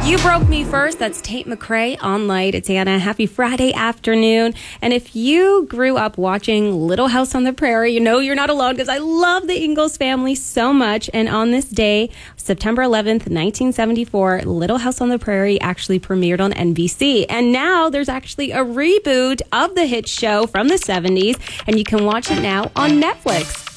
You Broke Me First. That's Tate McRae on Light. It's Anna. Happy Friday afternoon. And if you grew up watching Little House on the Prairie, you know you're not alone because I love the Ingalls family so much. And on this day, September 11th, 1974, Little House on the Prairie actually premiered on NBC. And now there's actually a reboot of the hit show from the 70s, and you can watch it now on Netflix.